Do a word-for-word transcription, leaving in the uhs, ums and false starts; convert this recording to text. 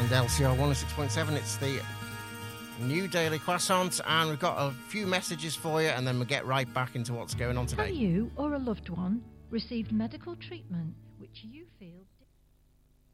and L C R one oh six point seven. It's the new Daily Croissant, and we've got a few messages for you, and then we'll get right back into what's going on today. Have you or a loved one received medical treatment which you feel